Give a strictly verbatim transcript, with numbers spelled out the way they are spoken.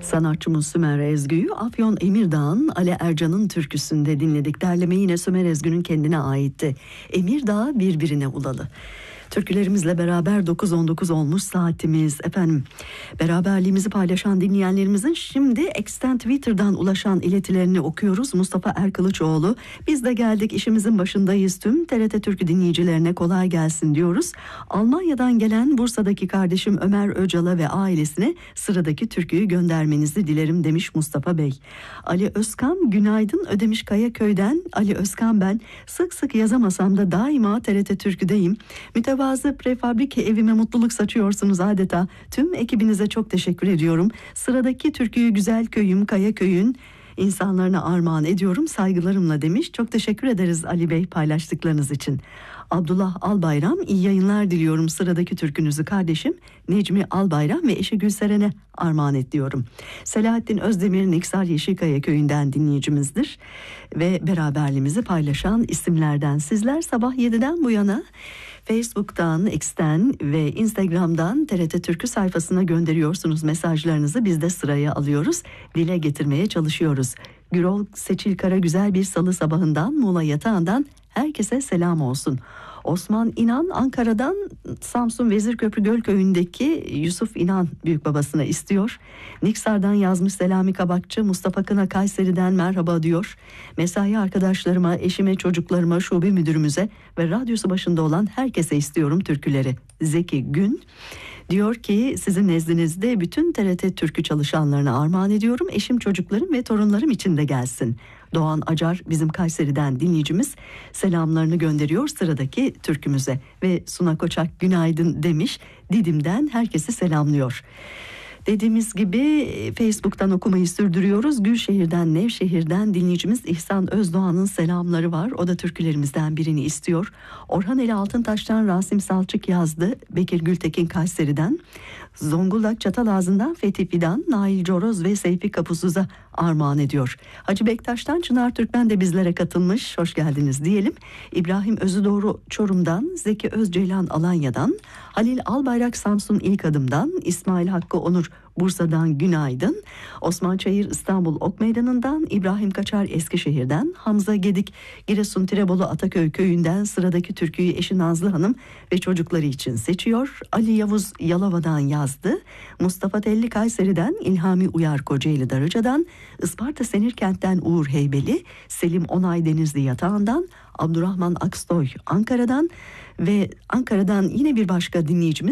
Sanatçımız Sümer Ezgü'yü Afyon Emirdağ'ın Ali Ercan'ın türküsünde dinledik. Derleme yine Sümer Ezgü'nün kendine aitti. Emirdağ birbirine ulalı. Türkülerimizle beraber dokuz on dokuz olmuş saatimiz. Efendim, beraberliğimizi paylaşan dinleyenlerimizin şimdi X'ten Twitter'dan ulaşan iletilerini okuyoruz. Mustafa Erkılıçoğlu, biz de geldik, işimizin başındayız, tüm T R T Türkü dinleyicilerine kolay gelsin diyoruz. Almanya'dan gelen Bursa'daki kardeşim Ömer Öcal'a ve ailesine sıradaki türküyü göndermenizi dilerim demiş Mustafa Bey. Ali Özkan, günaydın Ödemiş Kayaköy'den. Ali Özkan ben, sık sık yazamasam da daima T R T Türkü'deyim. Mütevazı prefabrik evime mutluluk saçıyorsunuz adeta. Tüm ekibinize çok teşekkür ediyorum. Sıradaki türküyü güzel köyüm Kayaköy'ün insanlarına armağan ediyorum saygılarımla demiş. Çok teşekkür ederiz Ali Bey paylaştıklarınız için. Abdullah Albayram, iyi yayınlar diliyorum. Sıradaki türkünüzü kardeşim Necmi Albayram ve eşi Gülseren'e armağan et diyorum. Selahattin Özdemir Niksar Yeşilkaya köyünden dinleyicimizdir ve beraberliğimizi paylaşan isimlerden. Sizler sabah yediden bu yana Facebook'tan, X'ten ve Instagram'dan T R T Türkü sayfasına gönderiyorsunuz mesajlarınızı. Biz de sıraya alıyoruz, dile getirmeye çalışıyoruz. Gürol Seçil Kara güzel bir salı sabahından Muğla yatağından herkese selam olsun. Osman İnan Ankara'dan Samsun Vezirköprü Gölköy'ündeki Yusuf İnan büyük babasına istiyor. Niksar'dan yazmış Selami Kabakçı, Mustafa Kına Kayseri'den merhaba diyor. Mesai arkadaşlarıma, eşime, çocuklarıma, şube müdürümüze ve radyosu başında olan herkese istiyorum türküleri. Zeki Gün diyor ki sizin nezdinizde bütün T R T Türkü çalışanlarına armağan ediyorum. Eşim, çocuklarım ve torunlarım için de gelsin. Doğan Acar bizim Kayseri'den dinleyicimiz selamlarını gönderiyor sıradaki türkümüze. Ve Suna Koçak günaydın demiş, Didim'den herkesi selamlıyor. Dediğimiz gibi Facebook'tan okumayı sürdürüyoruz. Gülşehir'den, Nevşehir'den dinleyicimiz İhsan Özdoğan'ın selamları var. O da türkülerimizden birini istiyor. Orhan Eli Altıntaş'tan Rasim Salçık yazdı. Bekir Gültekin Kayseri'den. Zonguldak Çatalazı'ndan Fethi Fidan, Nail Coroz ve Seyfi Kapusuz'a armağan ediyor. Hacı Bektaş'tan Çınar Türkmen de bizlere katılmış. Hoş geldiniz diyelim. İbrahim Özüdoğru Çorum'dan, Zeki Özceylan Alanya'dan, Halil Albayrak Samsun İlk Adım'dan, İsmail Hakkı Onur Bursa'dan günaydın. Osman Çayır İstanbul Ok Meydanı'ndan, İbrahim Kaçar Eskişehir'den, Hamza Gedik Giresun Tirebolu Ataköy köyünden sıradaki türküyü eşi Nazlı Hanım ve çocukları için seçiyor. Ali Yavuz Yalova'dan yazdı. Mustafa Telli Kayseri'den, İlhami Uyar Kocaeli Darıca'dan, Isparta Senirkent'ten Uğur Heybeli, Selim Onay Denizli Yatağı'ndan, Abdurrahman Akstoy Ankara'dan ve Ankara'dan yine bir başka dinleyicimiz